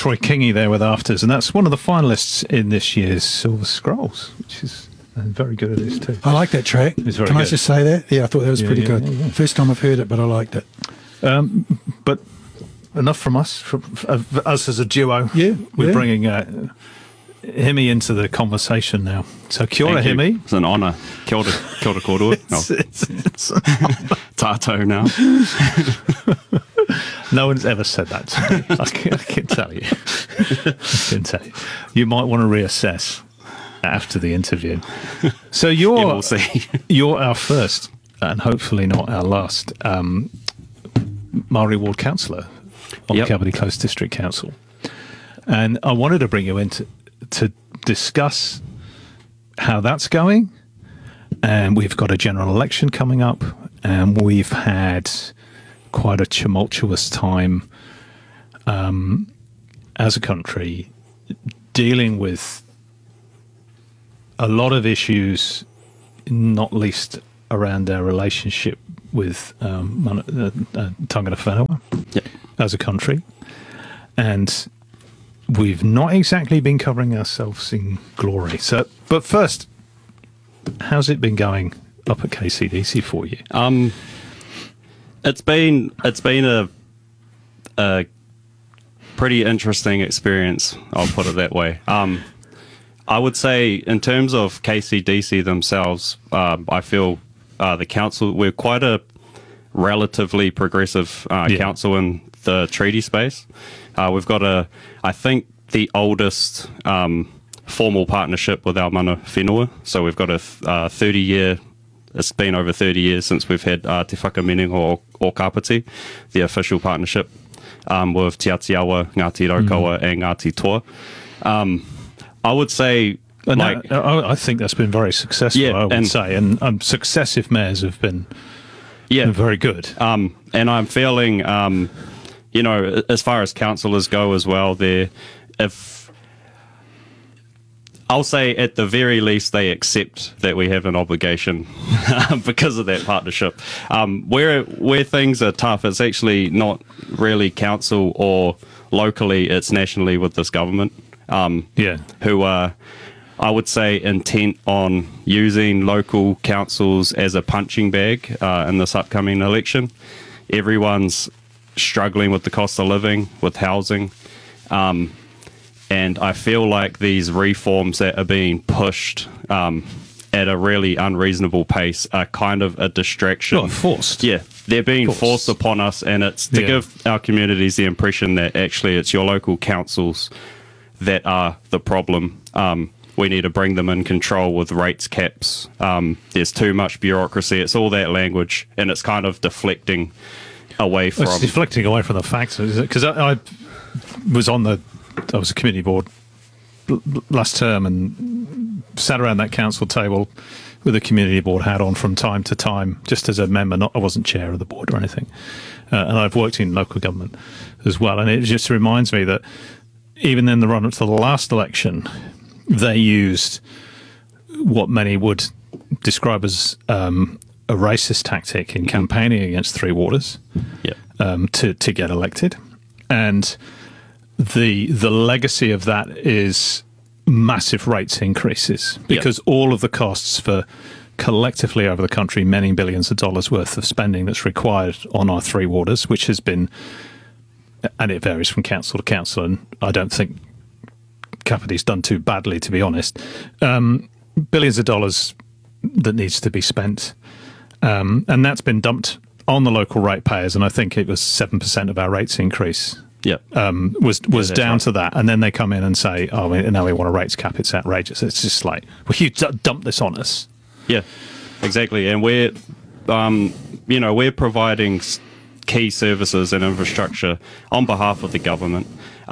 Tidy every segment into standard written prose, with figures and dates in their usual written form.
Troy Kingy there with Afters, and that's one of the finalists in this year's Silver Scrolls, which is very good at this too. I like that track. It's very Can I good. just say that? Yeah, I thought that was pretty good. Yeah. First time I've heard it, but I liked it. But enough from us, from us as a duo. Yeah, We're yeah. bringing Himi into the conversation now. So kia ora, Thank you. Himi. It's an honour. Kia ora kōrua. Tātou now. No one's ever said that to me. I can tell you. I can tell you. You might want to reassess after the interview. So you're, Yeah, we'll see. you're our first, and hopefully not our last, Maori Ward councillor on Yep. the Kapiti Coast District Council. And I wanted to bring you in to discuss how that's going. And we've got a general election coming up, and we've had quite a tumultuous time as a country dealing with a lot of issues, not least around our relationship with Tangata Whenua Yep. as a country. And we've not exactly been covering ourselves in glory. So, but first, how's it been going up at KCDC for you? It's been a pretty interesting experience. I'll put it that way. I would say in terms of KCDC themselves, I feel the council, we're quite a relatively progressive council in the treaty space. We've got I think the oldest formal partnership with our mana whenua. So we've got a 30-year. It's been over 30 years since we've had Te Whakaminenga o Kapiti, the official partnership with Te Atiawa, Ngāti Raukawa and Ngāti Toa. I would say, I think that's been very successful, Yeah, I would and- say. And successive mayors have been very good. and I'm feeling, as far as councillors go as well, I'll say at the very least they accept that we have an obligation because of that partnership. Where things are tough, it's actually not really council or locally, it's nationally with this government. Who are, I would say, intent on using local councils as a punching bag in this upcoming election. Everyone's struggling with the cost of living, with housing. And I feel like these reforms that are being pushed at a really unreasonable pace are kind of a distraction. Well, forced. Yeah, they're being forced upon us, and it's to give our communities the impression that actually it's your local councils that are the problem. We need to bring them in control with rates caps. There's too much bureaucracy. It's all that language, and it's kind of deflecting away from... It's deflecting away from the facts. Because I was a committee board last term and sat around that council table with a community board hat on from time to time, just as a member. I wasn't chair of the board or anything. And I've worked in local government as well. And it just reminds me that even in the run-up to the last election, they used what many would describe as a racist tactic in campaigning against Three Waters to get elected. And the legacy of that is massive rates increases because all of the costs for collectively over the country, many billions of dollars worth of spending that's required on our Three Waters, which has been, and it varies from council to council, and I don't think Kapiti's done too badly, to be honest. Billions of dollars that needs to be spent. And that's been dumped on the local ratepayers, and I think it was 7% of our rates increase was down to that. And then they come in and say, oh, now we want a rates cap, it's outrageous. It's just like, well, you dump this on us. Yeah, exactly. And we're providing key services and infrastructure on behalf of the government.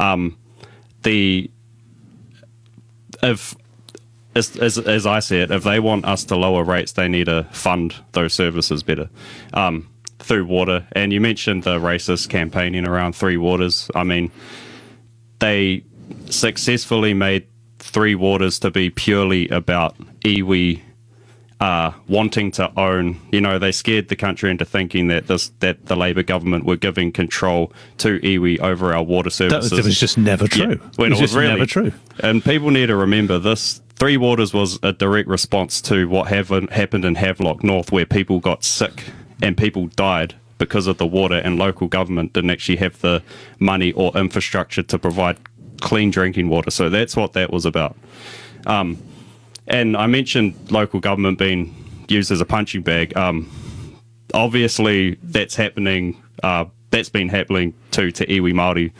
As I see it, if they want us to lower rates, they need to fund those services better through water. And you mentioned the racist campaigning around Three Waters. I mean, they successfully made Three Waters to be purely about iwi wanting to own. They scared the country into thinking that the Labour government were giving control to iwi over our water services. That was just never true. Yeah, when it was really never true. And people need to remember this. Three Waters was a direct response to what happened in Havelock North, where people got sick and people died because of the water, and local government didn't actually have the money or infrastructure to provide clean drinking water. So that's what that was about. And I mentioned local government being used as a punching bag. Obviously, that's happening. That's been happening to iwi Māori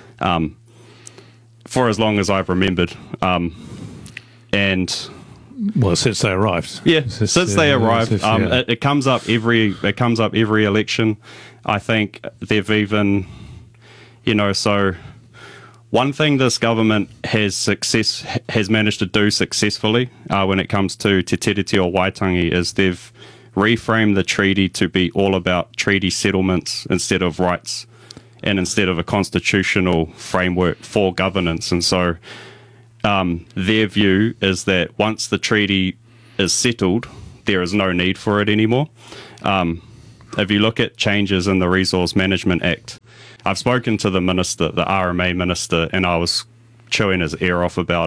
for as long as I've remembered. And Well, since they arrived. yeah, since they arrived, it comes up every election. I think they've even, so one thing this government has managed to do successfully when it comes to Te Tiriti o Waitangi is they've reframed the treaty to be all about treaty settlements instead of rights, and instead of a constitutional framework for governance. And so their view is that once the treaty is settled, there is no need for it anymore. If you look at changes in the Resource Management Act, I've spoken to the minister, the RMA minister, and I was chewing his ear off about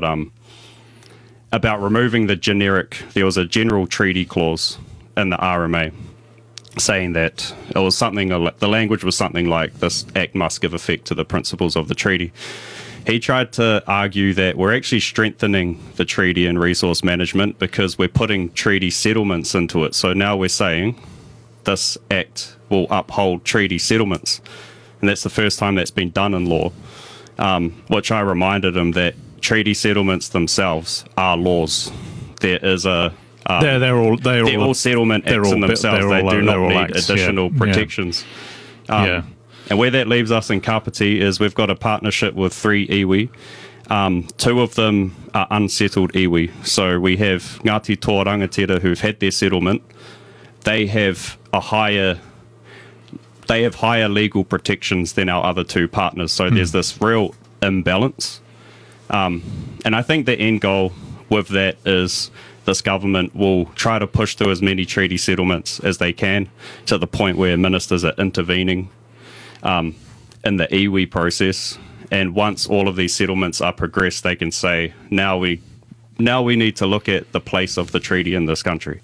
removing there was a general treaty clause in the RMA saying that it was something, the language was something like, this act must give effect to the principles of the treaty. He tried to argue that we're actually strengthening the treaty in resource management because we're putting treaty settlements into it. So now we're saying this act will uphold treaty settlements. And that's the first time that's been done in law, which I reminded him that treaty settlements themselves are laws. There is a... they're all settlement acts in themselves. They do not need additional protections. And where that leaves us in Kapiti is we've got a partnership with 3 iwi. 2 of them are unsettled iwi. So we have Ngāti Tō Rangatira who've had their settlement. They have higher legal protections than our other 2 partners. So there's this real imbalance. And I think the end goal with that is this government will try to push through as many treaty settlements as they can to the point where ministers are intervening in the iwi process. And once all of these settlements are progressed, they can say, now we need to look at the place of the treaty in this country.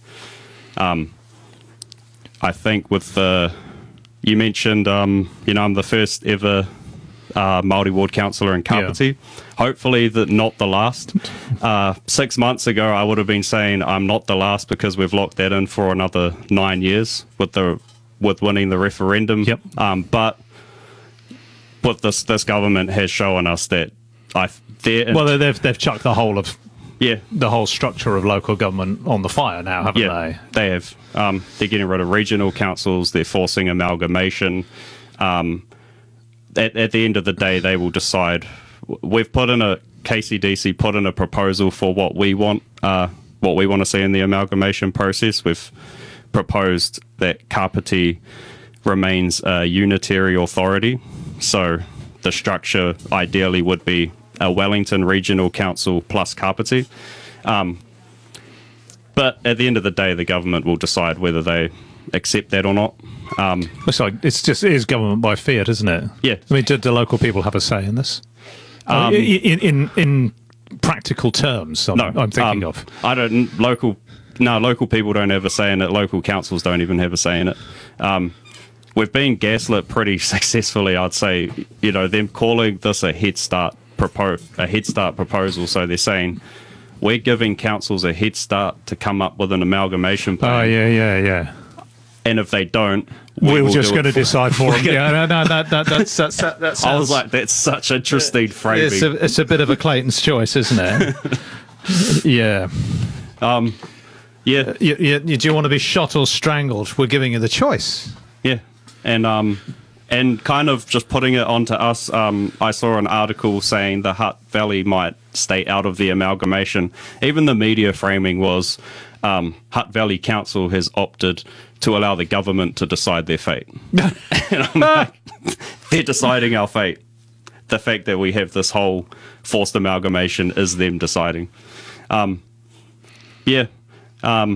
I think with you mentioned, I'm the first ever Māori ward councillor in Kapiti. Yeah. Hopefully not the last. 6 months ago, I would have been saying I'm not the last because we've locked that in for another 9 years with winning the referendum. Yep. But what this government has shown us that they've chucked the whole of Yeah. the whole structure of local government on the fire now, haven't they? They have. They're getting rid of regional councils. They're forcing amalgamation. At the end of the day, they will decide. We've put in KCDC put in a proposal for what we want to see in the amalgamation process. We've proposed that Kapiti remains a unitary authority. So the structure ideally would be a Wellington Regional Council plus Kapiti. But at the end of the day, the government will decide whether they accept that or not. It is government by fiat, isn't it? Yeah. I mean, do the local people have a say in this? In practical terms, I'm thinking of. Local people don't have a say in it. Local councils don't even have a say in it. We've been gaslit pretty successfully, I'd say. Them calling this a Head Start proposal. So they're saying we're giving councils a head start to come up with an amalgamation plan. Oh yeah. And if they don't, we're just going to decide for them. Yeah, no, that sounds... I was like, that's such interesting framing. It's a bit of a Clayton's choice, isn't it? Yeah. Yeah. Do you want to be shot or strangled? We're giving you the choice. Yeah. And kind of just putting it onto us, I saw an article saying the Hutt Valley might stay out of the amalgamation. Even the media framing was Hutt Valley Council has opted to allow the government to decide their fate. And I'm like, they're deciding our fate. The fact that we have this whole forced amalgamation is them deciding.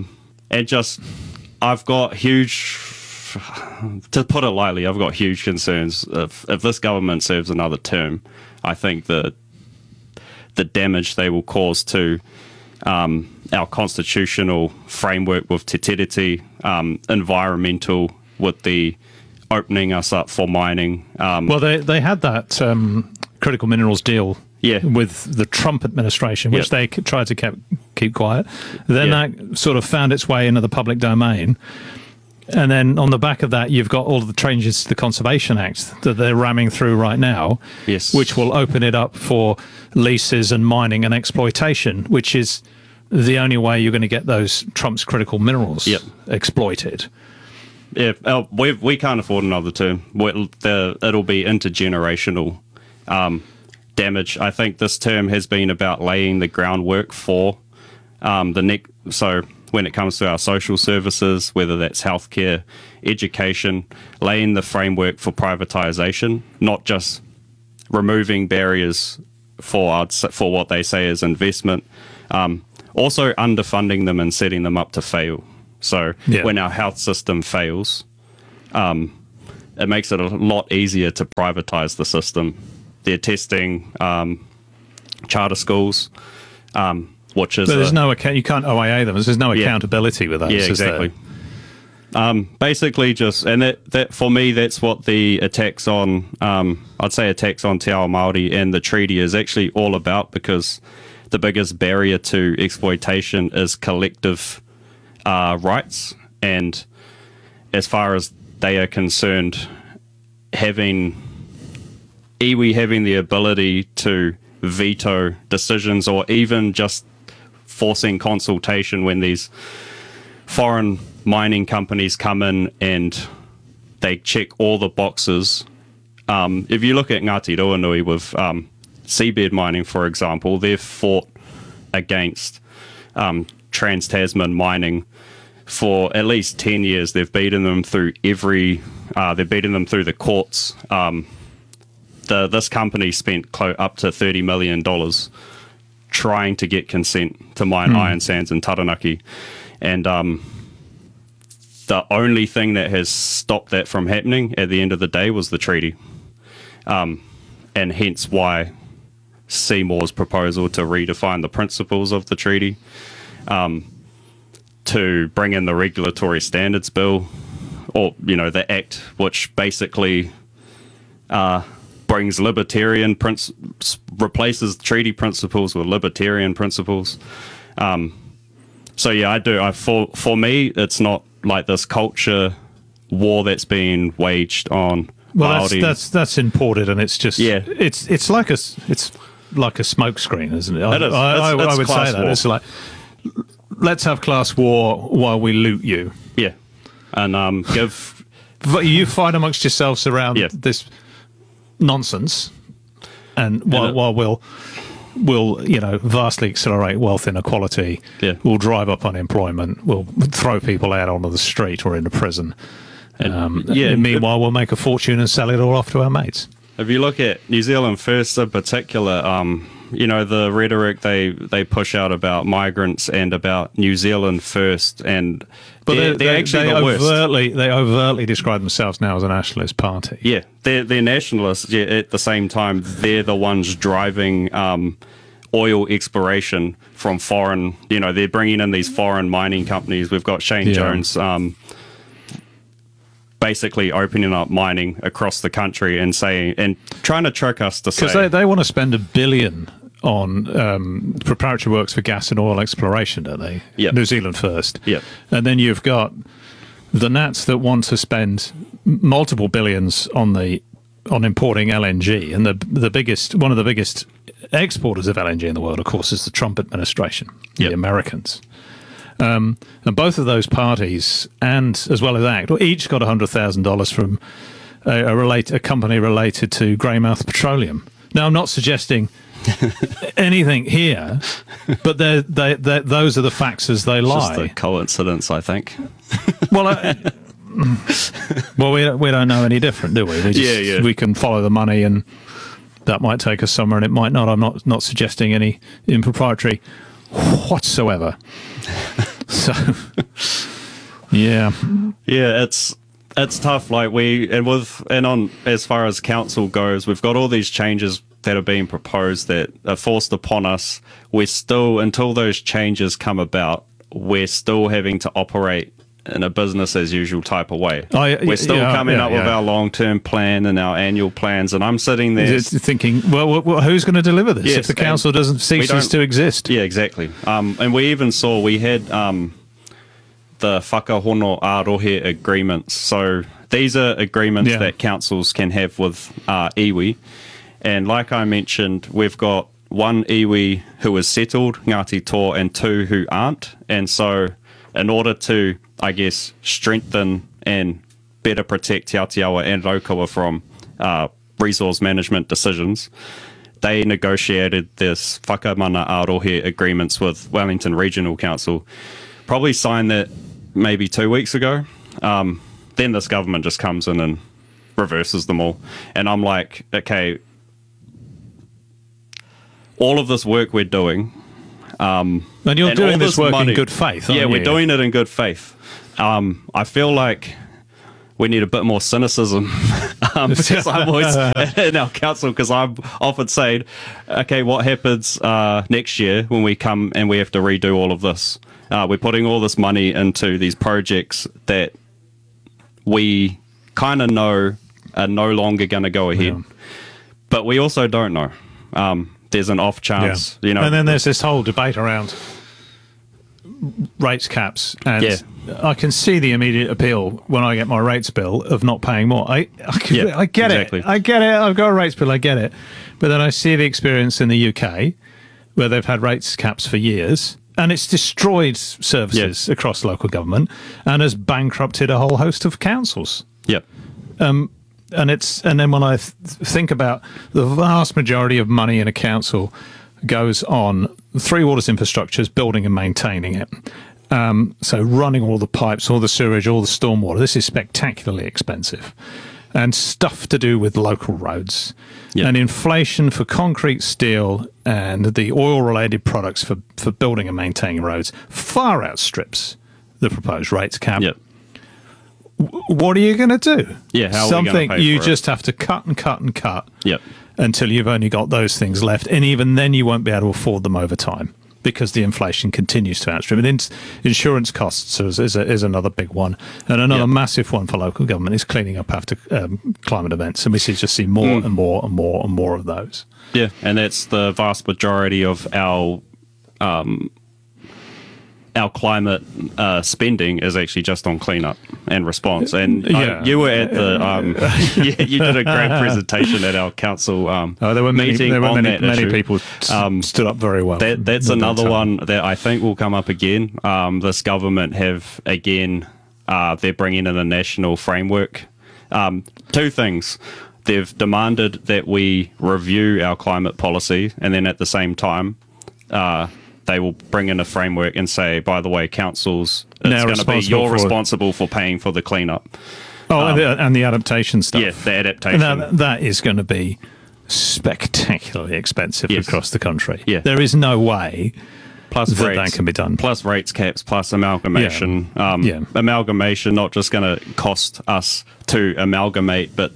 and just I've got huge, to put it lightly, I've got huge concerns if this government serves another term. I think the damage they will cause to our constitutional framework with Te Tiriti, environmental with the opening us up for mining. Well, they had that critical minerals deal with the Trump administration, which they tried to keep quiet. Then that sort of found its way into the public domain. And then on the back of that, you've got all of the changes to the Conservation Act that they're ramming through right now, which will open it up for leases and mining and exploitation, which is the only way you're going to get those Trump's critical minerals exploited. Yeah, we can't afford another term. It'll be intergenerational damage. I think this term has been about laying the groundwork for the next. So when it comes to our social services, whether that's healthcare, education, laying the framework for privatization, not just removing barriers for what they say is investment, also underfunding them and setting them up to fail. So when our health system fails, it makes it a lot easier to privatize the system. They're testing charter schools, which is... But there's you can't OIA them. There's no accountability with those. Yeah, exactly. Basically just... And that for me, that's what the attacks on... I'd say attacks on Te Ao Māori and the treaty is actually all about, because the biggest barrier to exploitation is collective rights, and as far as they are concerned, iwi having the ability to veto decisions or even just forcing consultation when these foreign mining companies come in and they check all the boxes. If you look at Ngāti Ruanui with seabed mining, for example, they've fought against Trans-Tasman mining for at least 10 years. They've beaten them through they've beaten them through the courts. This company spent up to $30 million trying to get consent to mine iron sands in Taranaki. And the only thing that has stopped that from happening at the end of the day was the treaty. And hence why Seymour's proposal to redefine the principles of the treaty, to bring in the regulatory standards bill, or the act which basically brings replaces treaty principles with libertarian principles. So yeah, I do. For me, it's not like this culture war that's being waged on. Well, that's imported, and it's just it's like a smokescreen, isn't it? It is. I would say that war. It's like, let's have class war while we loot you. Yeah, and you fight amongst yourselves around this nonsense, and while we'll vastly accelerate wealth inequality. We'll drive up unemployment. We'll throw people out onto the street or into prison. And meanwhile, we'll make a fortune and sell it all off to our mates. If you look at New Zealand First in particular, the rhetoric they push out about migrants and about New Zealand First, but they're actually the worst. They overtly describe themselves now as a nationalist party. Yeah, they're nationalists. Yeah, at the same time, they're the ones driving oil exploration from foreign. They're bringing in these foreign mining companies. We've got Shane Jones. Basically opening up mining across the country and trying to trick us to say... Because they want to spend $1 billion on preparatory works for gas and oil exploration, don't they? Yep. New Zealand First. Yep. And then you've got the Nats that want to spend multiple billions on importing LNG, and one of the biggest exporters of LNG in the world, of course, is the Trump administration, the Americans. And both of those parties, and as well as ACT, each got $100,000 from a company related to Greymouth Petroleum. Now, I'm not suggesting anything here, but those are the facts as they lie. Just a coincidence, I think. Well, we don't know any different, do we? We can follow the money, and that might take us somewhere, and it might not. I'm not suggesting any impropriety whatsoever. So, yeah. Yeah, it's tough. Like on as far as council goes, we've got all these changes that are being proposed that are forced upon us. We're still, until those changes come about, we're still having to operate in a business as usual type of way. We're still coming up with our long-term plan and our annual plans, and I'm sitting there thinking, well, who's going to deliver this if the council doesn't ceases to exist? Yeah, exactly. And we even saw, we had the whakahono ārohe agreements. So these are agreements that councils can have with iwi. And like I mentioned, we've got one iwi who is settled, Ngāti Toa, and two who aren't. And so in order to, I guess, strengthen and better protect Te Aotearoa and Raukawa from resource management decisions, they negotiated this whakamana ārohe agreements with Wellington Regional Council. Probably signed that maybe 2 weeks ago. Then this government just comes in and reverses them all. And I'm like, okay, all of this work we're doing. And you're doing this work in good faith, aren't you? We're doing it in good faith. I feel like we need a bit more cynicism because I'm always in our council, because I'm often saying, okay, what happens next year when we come and we have to redo all of this? We're putting all this money into these projects that we kind of know are no longer going to go ahead. But we also don't know. There's an off chance, you know. And then there's this whole debate around rates caps, and I can see the immediate appeal when I get my rates bill of not paying more. I get it. I get it. I've got a rates bill. I get it. But then I see the experience in the UK where they've had rates caps for years, and it's destroyed services across local government and has bankrupted a whole host of councils. Yep. And then when I think about the vast majority of money in a council goes on Three Waters infrastructures, building and maintaining it. So running all the pipes, all the sewage, all the stormwater. This is spectacularly expensive. And stuff to do with local roads. And inflation for concrete, steel, and the oil-related products for building and maintaining roads far outstrips the proposed rates cap. What are you going to do? How something are we gonna pay you for just it? have to cut and cut and cut until you've only got those things left, and even then you won't be able to afford them over time because the inflation continues to outstrip. And insurance costs is another big one, and another massive one for local government is cleaning up after climate events, and we just see more and more and more and more of those. Yeah, and that's the vast majority of our climate spending is actually just on cleanup and response. And you were at the you did a great presentation at our council there were meeting. Many people stood up very well. That's another one that I think will come up again. This government have again they're bringing in a national framework. Two things. They've demanded that we review our climate policy, and then at the same time they will bring in a framework and say, by the way, councils, it's going to be you're responsible for paying for the cleanup. And the adaptation stuff. Yeah, the adaptation. And that is going to be spectacularly expensive across the country. There is no way that can be done. Plus rates caps, plus amalgamation. Amalgamation not just going to cost us to amalgamate, but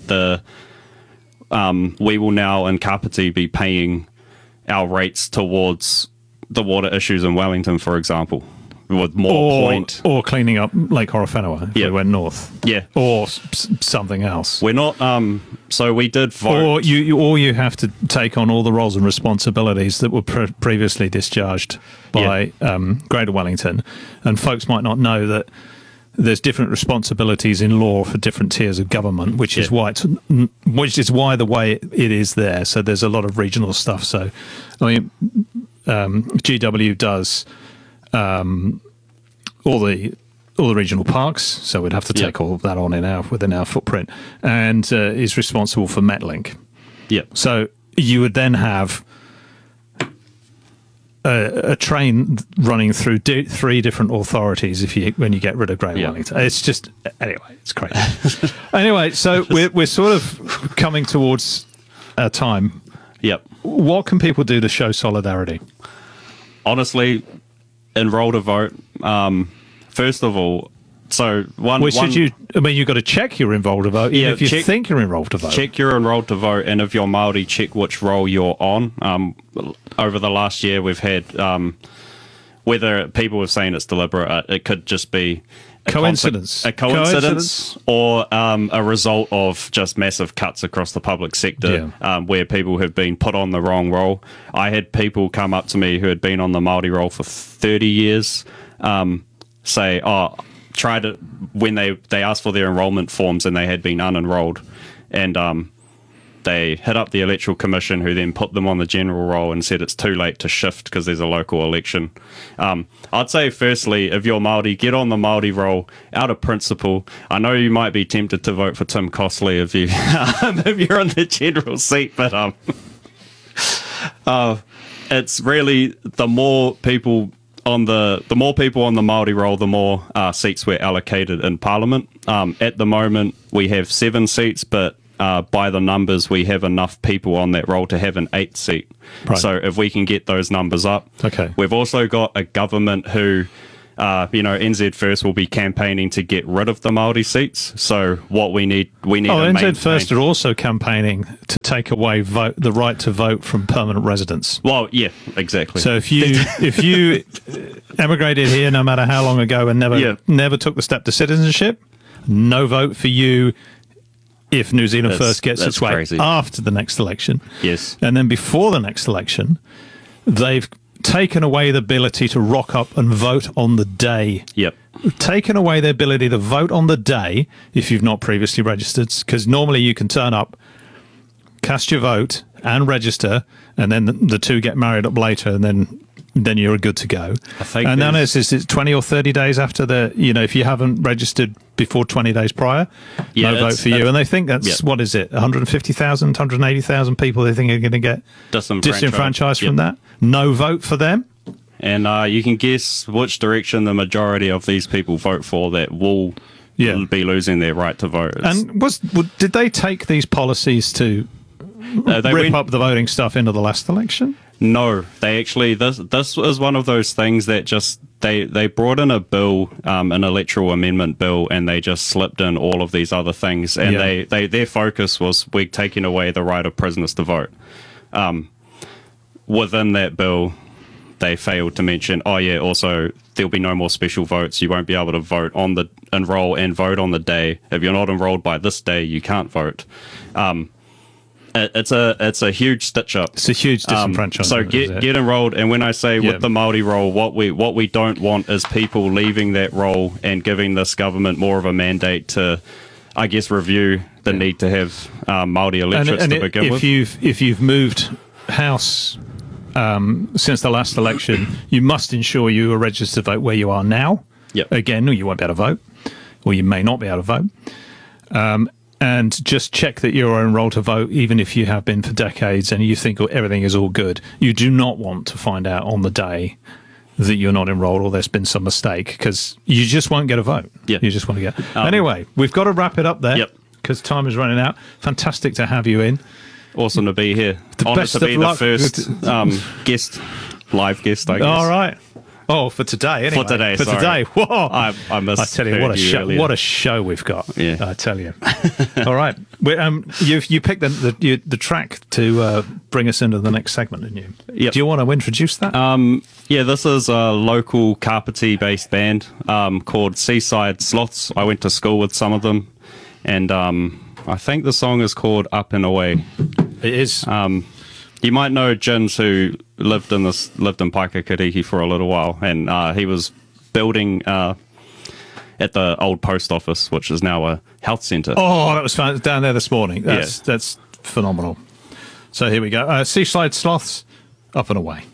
we will now in Kapiti be paying our rates towards the water issues in Wellington, for example, with more point. Or cleaning up Lake Horowhenua if we went north. Or something else. We're not, so we did vote. Or you have to take on all the roles and responsibilities that were previously discharged by Greater Wellington. And folks might not know that there's different responsibilities in law for different tiers of government, which is why the way it is there. So there's a lot of regional stuff. So, I mean, GW does all the regional parks, so we'd have to take all of that on within our footprint, and is responsible for Metlink. So you would then have a train running through three different authorities when you get rid of Greater Wellington. It's just it's crazy. Anyway, so we're sort of coming towards our time. What can people do to show solidarity? Honestly, enroll to vote. First of all, so Well, you've got to check you're enrolled to vote, even if you think you're enrolled to vote. check you're enrolled to vote, and if you're Māori, check which roll you're on. Over the last year, we've had whether people were saying it's deliberate, it could just be Coincidence. a coincidence, or a result of just massive cuts across the public sector, where people have been put on the wrong roll. I had people come up to me who had been on the Māori roll for 30 years, say, tried it when they asked for their enrolment forms and they had been unenrolled, and they hit up the Electoral Commission, who then put them on the general roll and said it's too late to shift because there's a local election. I'd say, firstly, if you're Māori, get on the Māori roll out of principle. I know you might be tempted to vote for Tim Costley if you're on the general seat, but it's really the more people on the Māori roll, the more seats we're allocated in Parliament. At the moment, we have 7 seats, but by the numbers, we have enough people on that roll to have an 8th seat. Right. So if we can get those numbers up. Okay. We've also got a government who, NZ First will be campaigning to get rid of the Māori seats. So what we need NZ First are also campaigning to take away the right to vote from permanent residents. Well, yeah, exactly. So if you emigrated here, no matter how long ago, and never took the step to citizenship, no vote for you. If New Zealand First gets its way crazy. After the next election. Yes. And then before the next election, they've taken away the ability to rock up and vote on the day. Yep. Taken away the ability to vote on the day if you've not previously registered, because normally you can turn up, cast your vote and register, and then the two get married up later, and then you're good to go. And then it's 20 or 30 days after if you haven't registered before 20 days prior, no vote for you. And they think that's, what is it, 150,000, 180,000 people they think are going to get disenfranchised from that? No vote for them? And you can guess which direction the majority of these people vote for that will be losing their right to vote. And did they take these policies to rip up the voting stuff into the last election? No, they actually, this was one of those things that just, they brought in a bill, an electoral amendment bill, and they just slipped in all of these other things. And their focus was, we're taking away the right of prisoners to vote. Within that bill, they failed to mention, also, there'll be no more special votes. You won't be able to enroll and vote on the day. If you're not enrolled by this day, you can't vote. It's a huge stitch up. It's a huge disenfranchisement. So get enrolled, and when I say with the Māori roll, what we don't want is people leaving that role and giving this government more of a mandate to, I guess, review the need to have Māori electorates to begin with. If you've moved house since the last election, you must ensure you are registered to vote where you are now. Yep. Again, you won't be able to vote, or you may not be able to vote. And just check that you're enrolled to vote, even if you have been for decades and you think everything is all good. You do not want to find out on the day that you're not enrolled or there's been some mistake, because you just won't get a vote. Yeah. You just want to get... Anyway, we've got to wrap it up there because time is running out. Fantastic to have you in. Awesome to be here. Honoured to be the first live guest, I guess. All right. Oh, for today, anyway. For today. Whoa. I tell you, what a show we've got. Yeah. I tell you. All right. You picked the track to bring us into the next segment, didn't you? Yep. Do you want to introduce that? This is a local Kapiti-based band called Seaside Sloths. I went to school with some of them, and I think the song is called Up and Away. It is. You might know Jins, who lived in Paikakiriki for a little while, and he was building at the old post office, which is now a health centre. Oh, that was fun. Down there this morning. That's phenomenal. So here we go. Seaside Sloths, Up and Away.